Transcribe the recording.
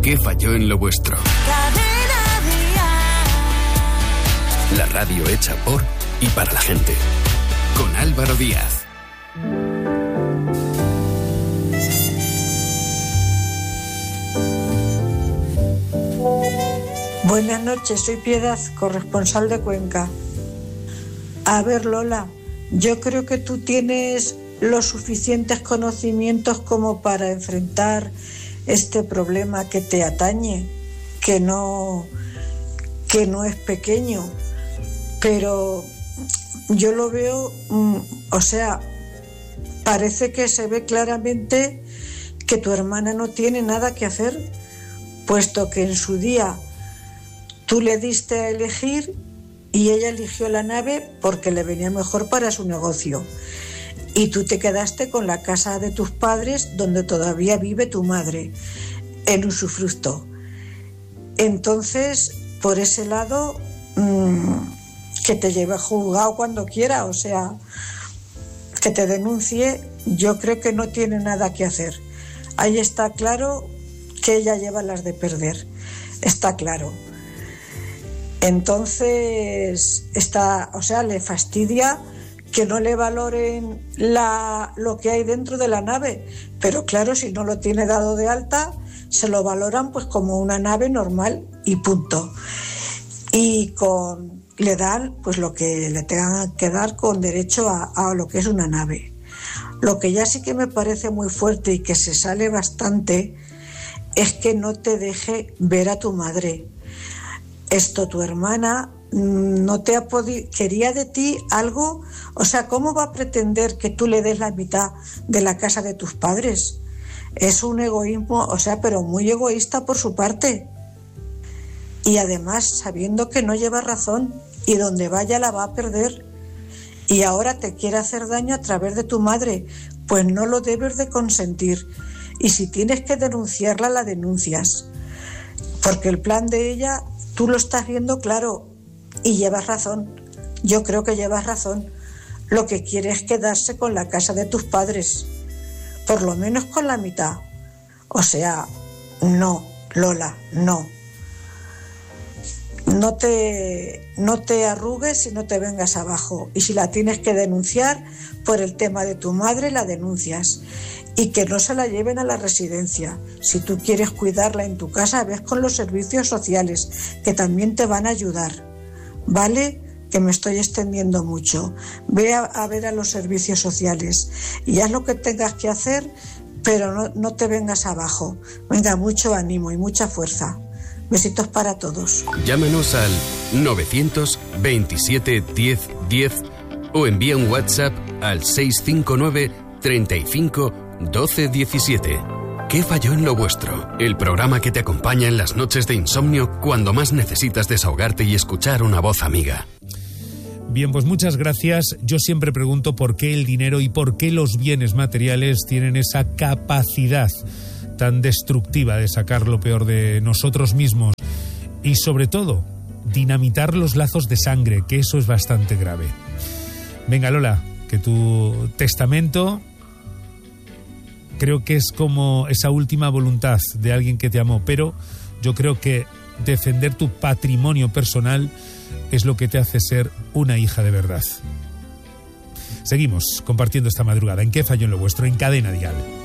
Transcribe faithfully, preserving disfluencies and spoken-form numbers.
¿Qué falló en lo vuestro? La radio hecha por y para la gente. Con Álvaro Díaz. Buenas noches, soy Piedad, corresponsal de Cuenca. A ver, Lola, yo creo que tú tienes los suficientes conocimientos como para enfrentar este problema que te atañe, que no, que no es pequeño, pero yo lo veo, o sea, parece que se ve claramente que tu hermana no tiene nada que hacer, puesto que en su día tú le diste a elegir y ella eligió la nave porque le venía mejor para su negocio. Y tú te quedaste con la casa de tus padres donde todavía vive tu madre, en usufructo. Entonces, por ese lado, mmm, que te lleve a juzgado cuando quiera, o sea, que te denuncie, yo creo que no tiene nada que hacer. Ahí está claro que ella lleva las de perder, está claro. Entonces, está, o sea, le fastidia que no le valoren la, lo que hay dentro de la nave, pero claro, si no lo tiene dado de alta, se lo valoran pues como una nave normal y punto. Y con, le dan pues lo que le tengan que dar con derecho a, a lo que es una nave. Lo que ya sí que me parece muy fuerte y que se sale bastante es que no te deje ver a tu madre. Esto, tu hermana no te ha podido, quería de ti algo, o sea, ¿cómo va a pretender que tú le des la mitad de la casa de tus padres? Es un egoísmo, o sea, pero muy egoísta por su parte. Y además sabiendo que no lleva razón y donde vaya la va a perder. Y ahora te quiere hacer daño a través de tu madre, pues no lo debes de consentir. Y si tienes que denunciarla, la denuncias. Porque el plan de ella, tú lo estás viendo claro. Y llevas razón, yo creo que llevas razón. Lo que quiere es quedarse con la casa de tus padres, por lo menos con la mitad. O sea, no, Lola, no. No te, no te arrugues y no te vengas abajo. Y si la tienes que denunciar por el tema de tu madre, la denuncias. Y que no se la lleven a la residencia. Si tú quieres cuidarla en tu casa, ves con los servicios sociales, que también te van a ayudar. ¿Vale? Que me estoy extendiendo mucho. Ve a, a ver a los servicios sociales y haz lo que tengas que hacer, pero no, no te vengas abajo. Venga, mucho ánimo y mucha fuerza. Besitos para todos. Llámanos al novecientos veintisiete diez diez o envía un WhatsApp al seiscientos cincuenta y nueve treinta y cinco doce diecisiete. ¿Qué falló en lo vuestro? El programa que te acompaña en las noches de insomnio cuando más necesitas desahogarte y escuchar una voz amiga. Bien, pues muchas gracias. Yo siempre pregunto por qué el dinero y por qué los bienes materiales tienen esa capacidad tan destructiva de sacar lo peor de nosotros mismos y, sobre todo, dinamitar los lazos de sangre, que eso es bastante grave. Venga, Lola, que tu testamento creo que es como esa última voluntad de alguien que te amó, pero yo creo que defender tu patrimonio personal es lo que te hace ser una hija de verdad. Seguimos compartiendo esta madrugada en ¿Qué falló en lo vuestro? En Cadena Dial.